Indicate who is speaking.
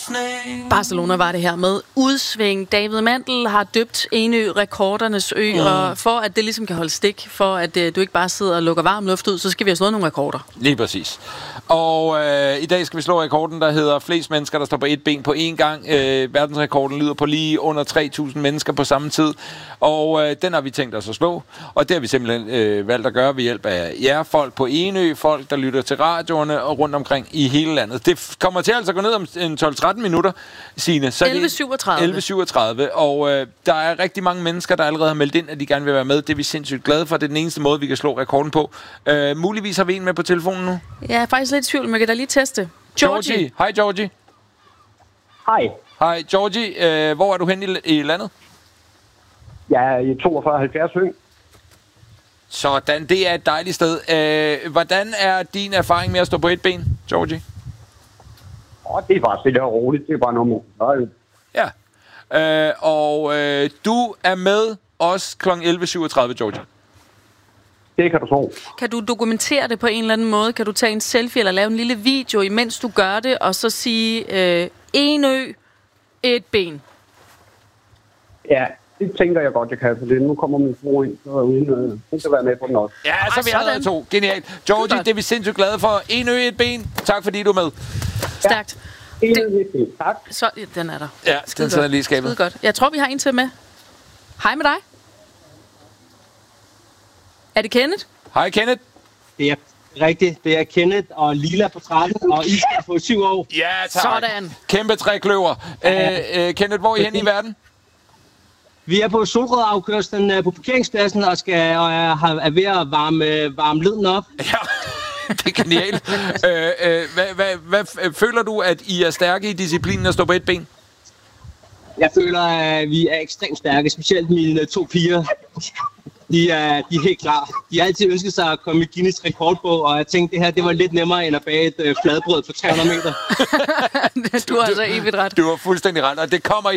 Speaker 1: Barcelona var det her med udsving. David Mandel har døbt Enø rekordernes ø, og for at det ligesom kan holde stik, for at du ikke bare sidder og lukker varm luft ud, så skal vi have slået nogle rekorder.
Speaker 2: Lige præcis. Og i dag skal vi slå rekorden, der hedder flest mennesker, der står på et ben på én gang. Verdensrekorden lyder på lige under 3.000 mennesker på samme tid. Og den har vi tænkt os at slå. Og det har vi simpelthen valgt at gøre ved hjælp af jer folk på Enø, folk, der lytter til radioerne og rundt omkring i hele landet. Det kommer til altså at gå ned om 12-13 minutter, Signe. 11.37. Og der er rigtig mange mennesker, der allerede har meldt ind, at de gerne vil være med. Det er vi sindssygt glade for. Det er den eneste måde, vi kan slå rekorden på. Muligvis har vi en med på telefonen nu.
Speaker 1: Jeg er faktisk lidt i tvivl, men jeg kan da lige teste. Georgie.
Speaker 2: Hej, Georgie.
Speaker 3: Hej.
Speaker 2: Hej, Georgie. Hvor er du henne i landet?
Speaker 3: Jeg er i 4270 Høng.
Speaker 2: Sådan, det er et dejligt sted. Hvordan er din erfaring med at stå på et ben, Georgie?
Speaker 3: Det er bare stille og roligt. Det er bare noget med.
Speaker 2: Ja. Du er med os kl. 11.37, Georgie.
Speaker 3: Det kan du tro.
Speaker 1: Kan du dokumentere det på en eller anden måde? Kan du tage en selfie eller lave en lille video, imens du gør det, og så sige, Enø, et ben?
Speaker 3: Ja, det tænker jeg godt, jeg kan. For nu kommer min fru ind, og hun skal være med på den også.
Speaker 2: Ja, så vi allerede to. Genialt. Georgie, det er vi sindssygt glade for. Enø, et ben. Tak fordi du er med.
Speaker 1: Stærkt.
Speaker 3: Enø, et ben. Tak.
Speaker 1: Så, den er der.
Speaker 2: Ja, den sidder lige i skabet.
Speaker 1: Skide godt. Jeg tror, vi har en til med. Hej med dig. Er det Kenneth?
Speaker 2: Hej, Kenneth.
Speaker 4: Det er rigtigt. Det er Kenneth og Lila på 13, og I skal få 7 år.
Speaker 2: Ja, tak.
Speaker 1: Sådan.
Speaker 2: Kæmpe trækløver. Kenneth, hvor er I henne i verden?
Speaker 4: Vi er på Solrød-afkørslen på parkeringspladsen og er ved at varme leden op.
Speaker 2: Ja, det er genialt. Hvad føler du, at I er stærke i disciplinen at stå på et ben?
Speaker 4: Jeg føler, at vi er ekstremt stærke, specielt mine 2 piger. De er helt klar. De har altid ønsket sig at komme i Guinness rekordbog, og jeg tænkte, det her det var lidt nemmere end at bage et fladbrød på 300 meter.
Speaker 1: Du har altså evigt ret.
Speaker 2: Du har fuldstændig ret, og det kommer